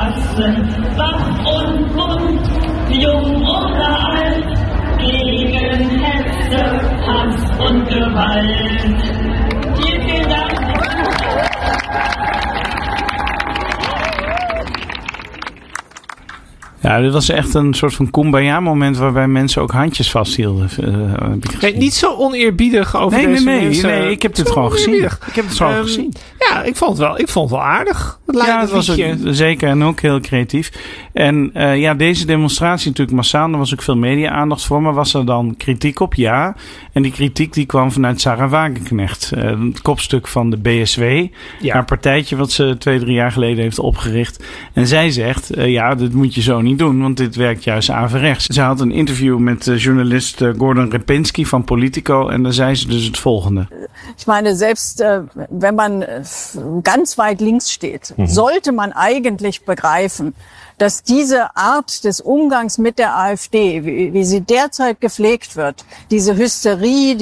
Klasse, wach und bunt, jung oder alt, gegen Hetze, Hass und Gewalt. Vielen Dank. Ja, dit was echt een soort van kumbaya-moment waarbij mensen ook handjes vasthielden. Nee, niet zo oneerbiedig over deze mensen. Nee, ik heb dit gewoon gezien. Ik heb het gewoon gezien. Ja, ik vond het wel aardig. Het was ook, zeker en ook heel creatief. En deze demonstratie natuurlijk massaal. Er was ook veel media-aandacht voor. Maar was er dan kritiek op? Ja. En die kritiek die kwam vanuit Sarah Wagenknecht. Het kopstuk van de BSW. Ja. Haar partijtje wat ze 2-3 jaar geleden heeft opgericht. En zij zegt, dit moet je zo niet doen. Want dit werkt juist averechts. Ze had een interview met journalist Gordon Repinski van Politico. En daar zei ze dus het volgende. Ich meine, selbst wenn man ganz weit links steht, sollte man eigentlich begreifen, dass diese Art des Umgangs mit der AfD, wie sie derzeit gepflegt wird, diese Hysterie,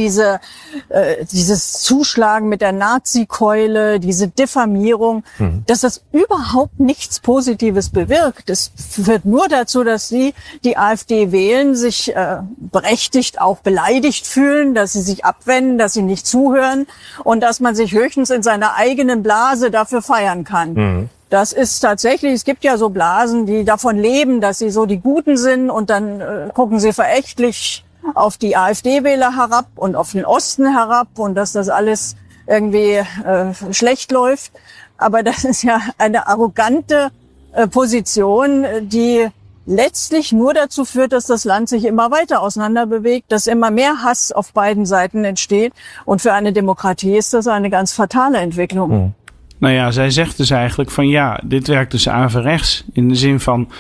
dieses Zuschlagen mit der Nazi-Keule, diese Diffamierung, dass das überhaupt nichts Positives bewirkt. Es führt nur dazu, dass sie die AfD wählen, sich berechtigt auch beleidigt fühlen, dass sie sich abwenden, dass sie nicht zuhören und dass man sich höchstens in seiner eigenen Blase dafür feiern kann. Das ist tatsächlich, es gibt ja so Blasen, die davon leben, dass sie so die Guten sind und dann gucken sie verächtlich auf die AfD-Wähler herab und auf den Osten herab und dass das alles irgendwie schlecht läuft. Aber das ist ja eine arrogante Position, die letztlich nur dazu führt, dass das Land sich immer weiter auseinander bewegt, dass immer mehr Hass auf beiden Seiten entsteht. Und für eine Demokratie ist das eine ganz fatale Entwicklung. Nou ja, zij zegt dus eigenlijk van dit werkt dus averechts. In de zin van,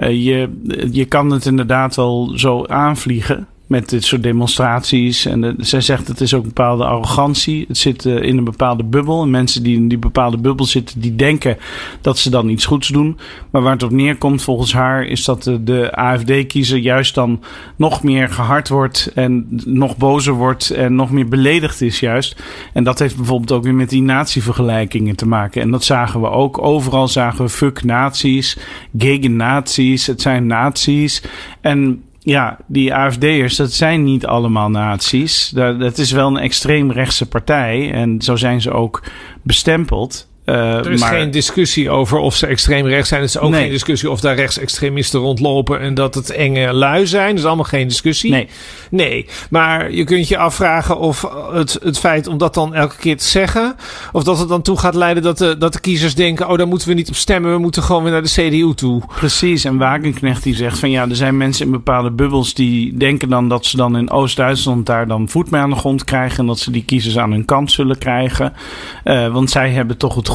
je kan het inderdaad wel zo aanvliegen met dit soort demonstraties. En zij zegt het is ook een bepaalde arrogantie. Het zit in een bepaalde bubbel. En mensen die in die bepaalde bubbel zitten, die denken dat ze dan iets goeds doen. Maar waar het op neerkomt volgens haar is dat de AfD-kiezer juist dan nog meer gehard wordt en nog bozer wordt en nog meer beledigd is juist. En dat heeft bijvoorbeeld ook weer met die nazi-vergelijkingen te maken. En dat zagen we ook. Overal zagen we fuck nazi's, gegen nazi's, het zijn nazi's. En ja, die AfD'ers, dat zijn niet allemaal nazi's. Dat is wel een extreemrechtse partij. En zo zijn ze ook bestempeld. Er is geen discussie over of ze extreem rechts zijn. Er is ook geen discussie of daar rechtsextremisten rondlopen en dat het enge lui zijn. Dat is allemaal geen discussie. Nee, maar je kunt je afvragen of het feit om dat dan elke keer te zeggen, of dat het dan toe gaat leiden dat de kiezers denken, daar moeten we niet op stemmen, we moeten gewoon weer naar de CDU toe. Precies, en Wagenknecht die zegt van er zijn mensen in bepaalde bubbels die denken dan dat ze dan in Oost-Duitsland daar dan voet mee aan de grond krijgen en dat ze die kiezers aan hun kant zullen krijgen. Want zij hebben toch het goede.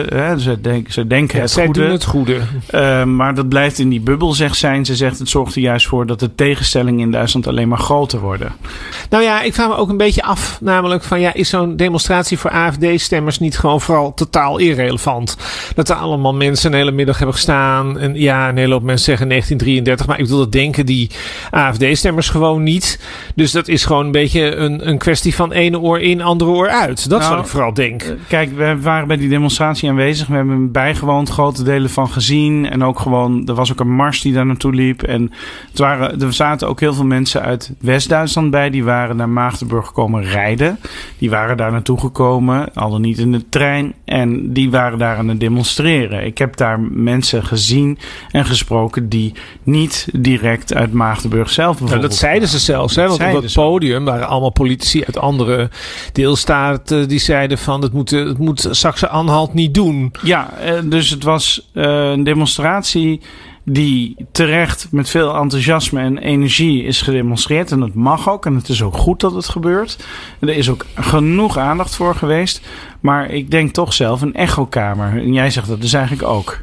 Ze denken het zij goede. Doen het goede. Maar dat blijft in die bubbel, zegt zij. Ze zegt het zorgt er juist voor dat de tegenstellingen in Duitsland alleen maar groter worden. Nou ja, ik vraag me ook een beetje af. Namelijk van is zo'n demonstratie voor AfD-stemmers niet gewoon vooral totaal irrelevant? Dat er allemaal mensen een hele middag hebben gestaan. En een hele hoop mensen zeggen 1933. Maar ik bedoel, dat denken die AfD-stemmers gewoon niet. Dus dat is gewoon een beetje een kwestie van ene oor in, andere oor uit. Dat is wat ik vooral denk. Kijk, we waren bij die demonstratie aanwezig. We hebben hem bijgewoond, grote delen van gezien. En ook gewoon, er was ook een mars die daar naartoe liep. En er zaten ook heel veel mensen uit West-Duitsland bij. Die waren naar Maagdenburg komen rijden. Die waren daar naartoe gekomen, al dan niet in de trein. En die waren daar aan het demonstreren. Ik heb daar mensen gezien en gesproken die niet direct uit Maagdenburg zelf bijvoorbeeld. Dat zeiden ze zelfs, hè? Want op het podium waren allemaal politici uit andere deelstaten die zeiden van het moet Saxe-Anhalt niet doen. Ja, dus het was een demonstratie die terecht met veel enthousiasme en energie is gedemonstreerd. En dat mag ook. En het is ook goed dat het gebeurt. Er is ook genoeg aandacht voor geweest. Maar ik denk toch zelf een echokamer. En jij zegt dat dus eigenlijk ook.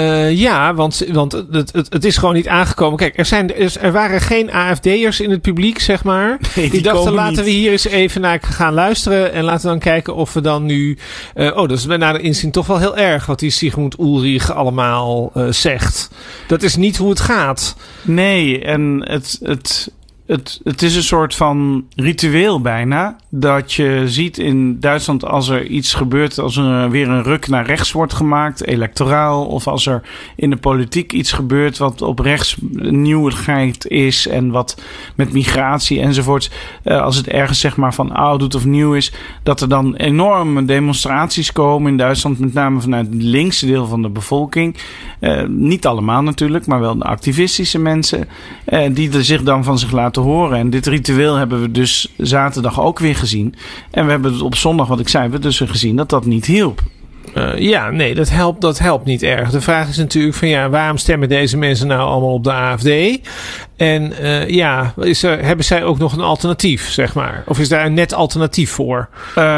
Want het is gewoon niet aangekomen. Kijk, er waren geen AfD'ers in het publiek, zeg maar. Nee, die dachten, laten we hier eens even naar gaan luisteren. En laten we dan kijken of we dan nu... dat is naar de inzien toch wel heel erg wat die Sigmund Ulrich allemaal zegt. Dat is niet hoe het gaat. Nee, en het is een soort van ritueel bijna. Dat je ziet in Duitsland als er iets gebeurt, als er weer een ruk naar rechts wordt gemaakt, electoraal, of als er in de politiek iets gebeurt wat op rechts nieuwigheid is en wat met migratie enzovoorts. Als het ergens zeg maar van oud doet of nieuw is, dat er dan enorme demonstraties komen in Duitsland, met name vanuit het linkse deel van de bevolking. Niet allemaal natuurlijk, maar wel de activistische mensen die er zich dan van zich laten horen. En dit ritueel hebben we dus zaterdag ook weer gezien. En we hebben het op zondag, wat ik zei, we dus gezien dat dat niet hielp. Nee, dat helpt niet erg. De vraag is natuurlijk van waarom stemmen deze mensen nou allemaal op de AfD? En hebben zij ook nog een alternatief, zeg maar? Of is daar een net alternatief voor?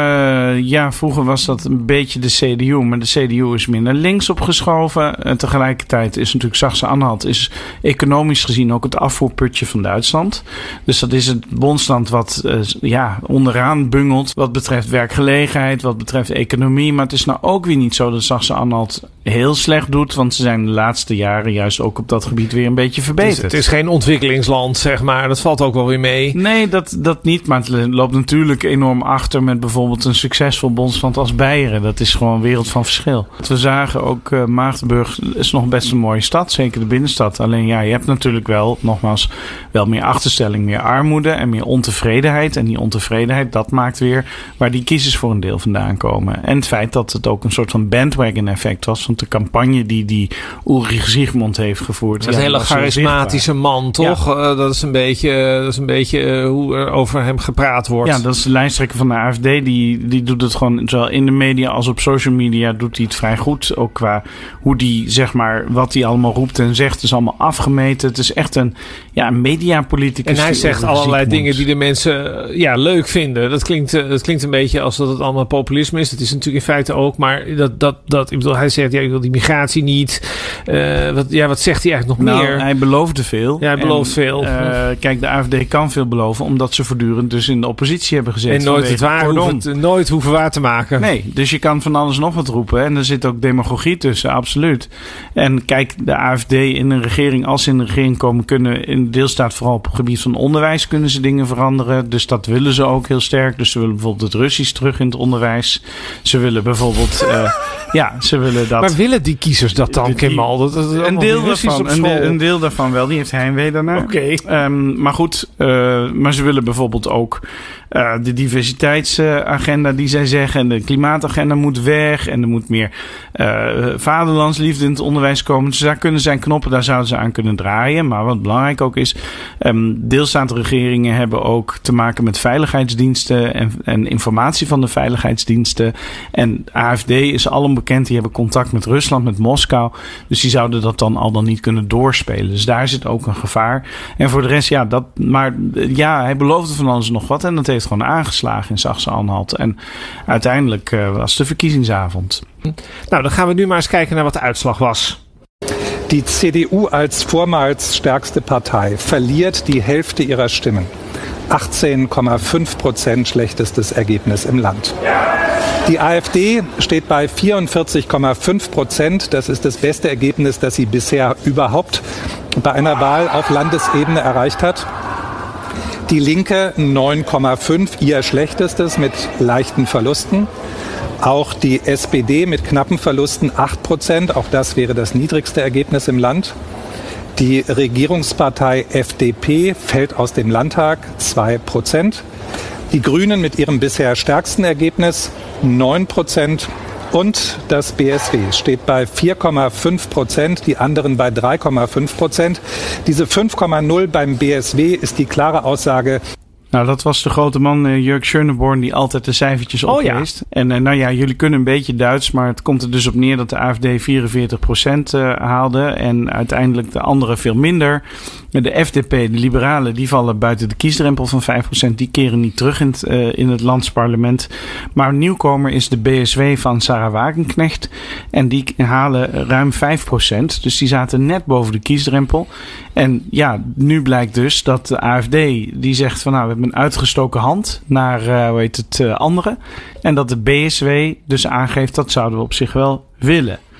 Vroeger was dat een beetje de CDU, maar de CDU is meer naar links opgeschoven. En tegelijkertijd is natuurlijk Sachsen-Anhalt is economisch gezien ook het afvoerputje van Duitsland. Dus dat is het bondsland wat onderaan bungelt wat betreft werkgelegenheid, wat betreft economie. Maar het is nou ook weer niet zo dat Sachsen-Anhalt heel slecht doet, want ze zijn de laatste jaren juist ook op dat gebied weer een beetje verbeterd. Het is geen ontwikkelingsland, zeg maar. Dat valt ook wel weer mee. Nee, dat niet. Maar het loopt natuurlijk enorm achter met bijvoorbeeld een succesvol bondsland als Beieren. Dat is gewoon een wereld van verschil. We zagen ook Maagdenburg is nog best een mooie stad. Zeker de binnenstad. Alleen je hebt natuurlijk wel meer achterstelling, meer armoede en meer ontevredenheid. En die ontevredenheid, dat maakt weer waar die kiezers voor een deel vandaan komen. En het feit dat het ook een soort van bandwagon effect was. Want de campagne die Ulrich Siegmund heeft gevoerd. Dat is een hele charismatische man, toch? Ja. Dat is een beetje hoe er over hem gepraat wordt. Ja, dat is de lijsttrekker van de AfD. Die doet het gewoon, zowel in de media als op social media, doet hij het vrij goed. Ook qua hoe die, zeg maar, wat hij allemaal roept en zegt, is allemaal afgemeten. Het is echt een mediapoliticus. En hij zegt allerlei dingen die de mensen leuk vinden. Dat klinkt een beetje als dat het allemaal populisme is. Dat is natuurlijk in feite ook. Maar ik bedoel, hij zegt, ik wil die migratie niet. Wat zegt hij eigenlijk nog meer? Hij beloofde veel. Ja, hij belooft veel. Kijk, de AfD kan veel beloven, omdat ze voortdurend dus in de oppositie hebben gezeten. En nooit hoeven waar te maken. Nee, dus je kan van alles nog wat roepen. En er zit ook demagogie tussen, absoluut. En kijk, de AfD in een regering, als ze in de regering komen, kunnen in de deelstaat vooral op het gebied van onderwijs kunnen ze dingen veranderen. Dus dat willen ze ook heel sterk. Dus ze willen bijvoorbeeld het Russisch terug in het onderwijs. Ze willen bijvoorbeeld ze willen dat. Maar willen die kiezers dat dan, Kemal? Een deel daarvan wel. Die heeft heimwee daarna. Oké. Maar goed, maar ze willen bijvoorbeeld ook de diversiteitsagenda die zij zeggen. En de klimaatagenda moet weg. En er moet meer vaderlandsliefde in het onderwijs komen. Dus daar kunnen zijn knoppen, daar zouden ze aan kunnen draaien. Maar wat belangrijk ook is, deelstaatregeringen hebben ook te maken met veiligheidsdiensten en informatie van de veiligheidsdiensten. En AfD is alom bekend, die hebben contact met Rusland, met Moskou. Dus die zouden dat dan al dan niet kunnen doorspelen. Dus daar zit ook een gevaar. En voor de rest, hij beloofde van alles nog wat. En dat heeft gewoon aangeslagen in Sachsen-Anhalt. En uiteindelijk was de verkiezingsavond. Nou, dan gaan we nu maar eens kijken naar wat de uitslag was. Die CDU als vormals stärkste Partei verliert die Hälfte ihrer Stimmen. 18,5% schlechtestes Ergebnis im Land. Die AfD steht bei 44,5%. Das ist das beste Ergebnis, das sie bisher überhaupt bei einer Wahl auf Landesebene erreicht hat. Die Linke 9,5%, ihr schlechtestes mit leichten Verlusten. Auch die SPD mit knappen Verlusten 8%, auch das wäre das niedrigste Ergebnis im Land. Die Regierungspartei FDP fällt aus dem Landtag 2%. Die Grünen mit ihrem bisher stärksten Ergebnis 9%. Und das BSW steht bei 4,5%, die anderen bei 3,5%. Diese 5,0 beim BSW ist die klare Aussage. Nou, dat was de grote man Jörg Schöneborn die altijd de cijfertjes opleest. Ja. En jullie kunnen een beetje Duits, maar het komt er dus op neer dat de AfD 44% haalde en uiteindelijk de anderen veel minder. De FDP, de liberalen, die vallen buiten de kiesdrempel van 5%. Die keren niet terug in het landsparlement. Maar nieuwkomer is de BSW van Sarah Wagenknecht. En die halen ruim 5%. Dus die zaten net boven de kiesdrempel. En ja, nu blijkt dus dat de AfD die zegt van we hebben een uitgestoken hand naar anderen. En dat de BSW dus aangeeft dat zouden we op zich wel willen.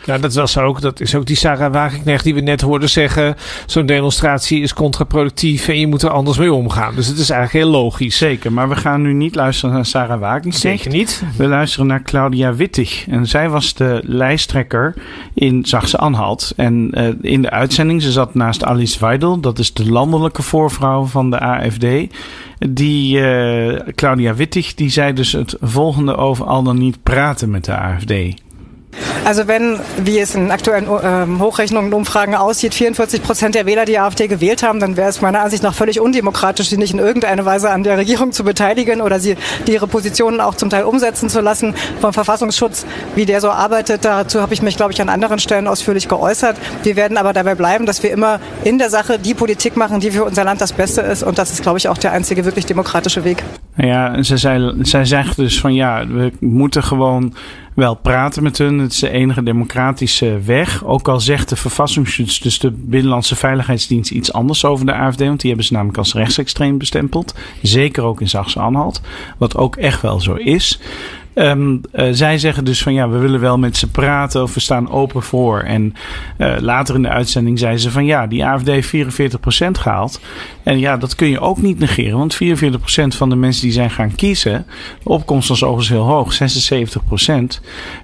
Ja, dat is ook die Sarah Wagenknecht die we net hoorden zeggen. Zo'n demonstratie is contraproductief en je moet er anders mee omgaan. Dus het is eigenlijk heel logisch. Zeker, maar we gaan nu niet luisteren naar Sarah Wagenknecht. Zeker niet. We luisteren naar Claudia Wittig. En zij was de lijsttrekker in Saxe-Anhalt. En in de uitzending, ze zat naast Alice Weidel. Dat is de landelijke voorvrouw van de AfD. Die Claudia Wittig, die zei dus het volgende over al dan niet praten met de AfD. Also wenn, wie es in aktuellen Hochrechnungen und Umfragen aussieht, 44% der Wähler die AfD gewählt haben, dann wäre es meiner Ansicht nach völlig undemokratisch, sie nicht in irgendeiner Weise an der Regierung zu beteiligen oder ihre Positionen auch zum Teil umsetzen zu lassen. Vom Verfassungsschutz, wie der so arbeitet, dazu habe ich mich, glaube ich, an anderen Stellen ausführlich geäußert. Wir werden aber dabei bleiben, dass wir immer in der Sache die Politik machen, die für unser Land das Beste ist. Und das ist, glaube ich, auch der einzige wirklich demokratische Weg. Ja, zij zegt dus van we moeten gewoon wel praten met hun. Het is de enige democratische weg. Ook al zegt de Verfassungsschutz, dus de Binnenlandse Veiligheidsdienst, iets anders over de AfD. Want die hebben ze namelijk als rechtsextreem bestempeld. Zeker ook in Saxe-Anhalt. Wat ook echt wel zo is. Zij zeggen dus van we willen wel met ze praten of we staan open voor. En later in de uitzending zei ze van die AfD 44% gehaald. En dat kun je ook niet negeren. Want 44% van de mensen die zijn gaan kiezen, de opkomst was overigens heel hoog, 76%.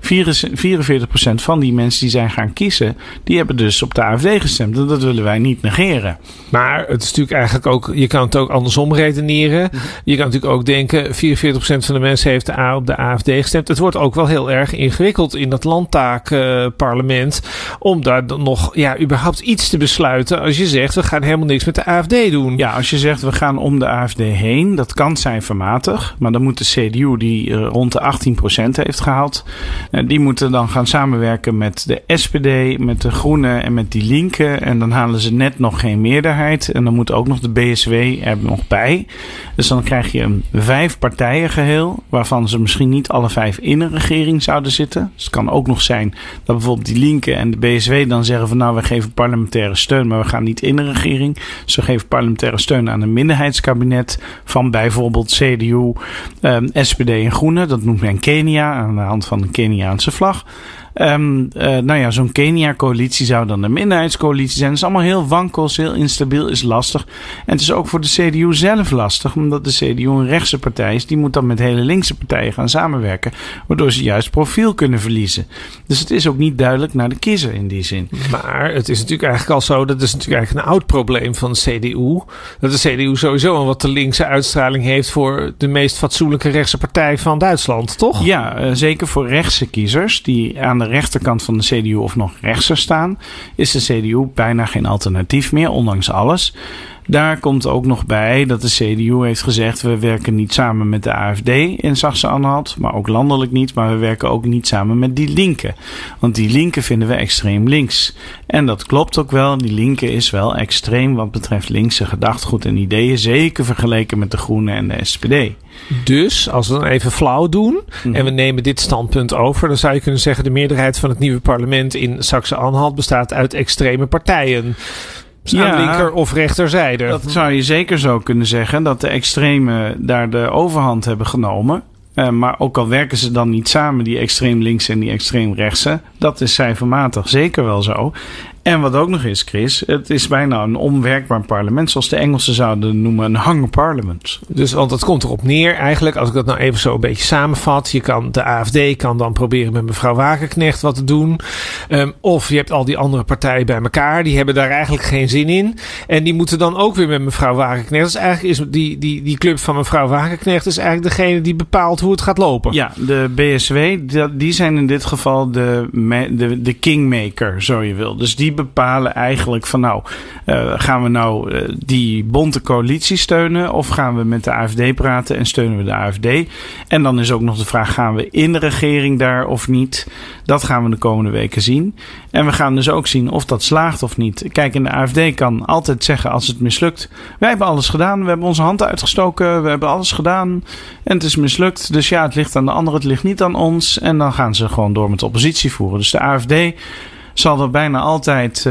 44% van die mensen die zijn gaan kiezen, die hebben dus op de AfD gestemd. En dat willen wij niet negeren. Maar het is natuurlijk eigenlijk ook, je kan het ook andersom redeneren. Je kan natuurlijk ook denken, 44% van de mensen heeft op de AfD gestemd. Het wordt ook wel heel erg ingewikkeld in dat landtaakparlement om daar dan nog überhaupt iets te besluiten als je zegt we gaan helemaal niks met de AfD doen. Ja, als je zegt we gaan om de AfD heen, dat kan cijfermatig, maar dan moet de CDU die rond de 18% heeft gehaald, die moeten dan gaan samenwerken met de SPD, met de Groenen en met die Linken en dan halen ze net nog geen meerderheid en dan moet ook nog de BSW er nog bij. Dus dan krijg je een 5 partijen geheel, waarvan ze misschien niet alle 5 in een regering zouden zitten. Dus het kan ook nog zijn dat bijvoorbeeld die Linken en de BSW dan zeggen van we geven parlementaire steun, maar we gaan niet in een regering. Dus we geven parlementaire steun aan een minderheidskabinet van bijvoorbeeld CDU, SPD en Groenen. Dat noemt men Kenia aan de hand van de Keniaanse vlag. Zo'n Kenia-coalitie zou dan een minderheidscoalitie zijn. Het is allemaal heel wankel, is heel instabiel, is lastig. En het is ook voor de CDU zelf lastig, omdat de CDU een rechtse partij is. Die moet dan met hele linkse partijen gaan samenwerken, waardoor ze juist profiel kunnen verliezen. Dus het is ook niet duidelijk naar de kiezer in die zin. Maar het is natuurlijk eigenlijk al zo, dat is natuurlijk eigenlijk een oud probleem van de CDU. Dat de CDU sowieso een wat te linkse uitstraling heeft voor de meest fatsoenlijke rechtse partij van Duitsland, toch? Ja, zeker voor rechtse kiezers die aan de rechterkant van de CDU of nog rechtser staan, is de CDU bijna geen alternatief meer, ondanks alles. Daar komt ook nog bij dat de CDU heeft gezegd we werken niet samen met de AfD in Saxe-Anhalt, maar ook landelijk niet, maar we werken ook niet samen met die Linken. Want die Linken vinden we extreem links. En dat klopt ook wel, die Linken is wel extreem wat betreft linkse gedachtegoed en ideeën, zeker vergeleken met de Groenen en de SPD. Dus, als we dan even flauw doen en we nemen dit standpunt over, dan zou je kunnen zeggen de meerderheid van het nieuwe parlement in Saxe-Anhalt bestaat uit extreme partijen. Aan linker of rechterzijde. Dat zou je zeker zo kunnen zeggen, dat de extremen daar de overhand hebben genomen. Maar ook al werken ze dan niet samen, die extreem linkse en die extreem rechtse, dat is cijfermatig zeker wel zo. En wat ook nog is, Chris, het is bijna een onwerkbaar parlement, zoals de Engelsen zouden noemen, een hung parliament. Dus, want het komt erop neer eigenlijk, als ik dat nou even zo een beetje samenvat, de AfD kan dan proberen met mevrouw Wagenknecht wat te doen. Of je hebt al die andere partijen bij elkaar, die hebben daar eigenlijk geen zin in. En die moeten dan ook weer met mevrouw Wagenknecht. Dus eigenlijk is die club van mevrouw Wagenknecht is eigenlijk degene die bepaalt hoe het gaat lopen. Ja, de BSW, die zijn in dit geval de kingmaker, zo je wil. Dus die bepalen eigenlijk van gaan we die bonte coalitie steunen of gaan we met de AfD praten en steunen we de AfD? En dan is ook nog de vraag, gaan we in de regering daar of niet? Dat gaan we de komende weken zien. En we gaan dus ook zien of dat slaagt of niet. Kijk, in de AfD kan altijd zeggen als het mislukt, wij hebben alles gedaan, we hebben onze hand uitgestoken, we hebben alles gedaan en het is mislukt. Dus ja, het ligt aan de ander, het ligt niet aan ons. En dan gaan ze gewoon door met de oppositie voeren. Dus de AfD zal er bijna altijd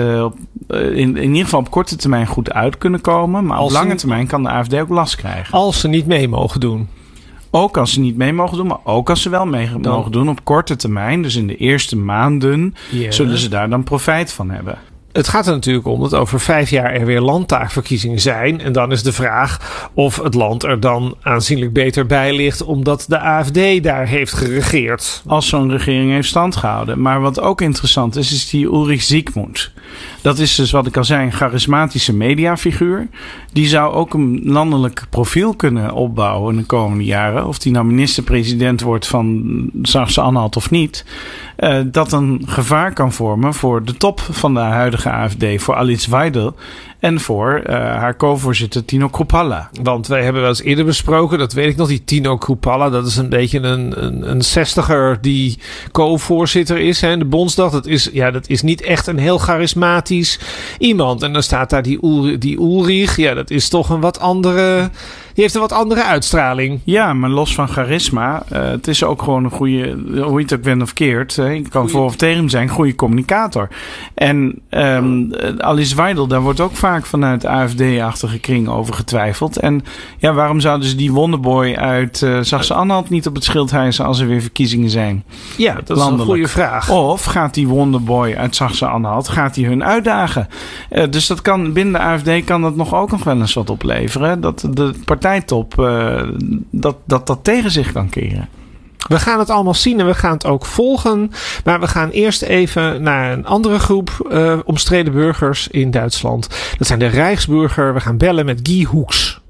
in ieder geval op korte termijn goed uit kunnen komen. Maar op lange termijn kan de AfD ook last krijgen. Als ze niet mee mogen doen. Ook als ze niet mee mogen doen, maar ook als ze wel mee mogen doen op korte termijn. Dus in de eerste maanden zullen ze daar dan profijt van hebben. Het gaat er natuurlijk om dat over 5 jaar er weer landtaagverkiezingen zijn. En dan is de vraag of het land er dan aanzienlijk beter bij ligt, omdat de AfD daar heeft geregeerd. Als zo'n regering heeft stand gehouden. Maar wat ook interessant is die Ulrich Siegmund. Dat is dus wat ik al zei, een charismatische mediafiguur. Die zou ook een landelijk profiel kunnen opbouwen in de komende jaren. Of die nou minister-president wordt van Sachsen-Anhalt of niet. Dat een gevaar kan vormen voor de top van de huidige AfD. Voor Alice Weidel en voor haar co-voorzitter Tino Kruppalla. Want wij hebben wel eens eerder besproken, dat weet ik nog, die Tino Kruppalla. Dat is een beetje een 60er die co-voorzitter is in de Bondsdag. Dat is niet echt een heel charismatisch iemand. En dan staat daar die Ulrich. Ja, dat is toch een wat andere... Die heeft een wat andere uitstraling. Ja, maar los van charisma. Het is ook gewoon een goede, hoe je het ook bent of keert. Je kan voor of tegen hem zijn, een goede communicator. En Alice Weidel, daar wordt ook vaak vanuit de AfD-achtige kring over getwijfeld. En ja, waarom zouden ze die wonderboy uit Sachsen-Anhalt niet op het schild hijsen als er weer verkiezingen zijn? Ja, dat is een goede vraag. Of gaat die wonderboy uit Sachsen-Anhalt, gaat hij hun uitdagen? Dus dat kan, binnen de AfD kan dat nog wel eens wat opleveren. Dat de partijtop dat tegen zich kan keren. We gaan het allemaal zien en we gaan het ook volgen. Maar we gaan eerst even naar een andere groep omstreden burgers in Duitsland. Dat zijn de Rijksburger. We gaan bellen met Guy Hoeks.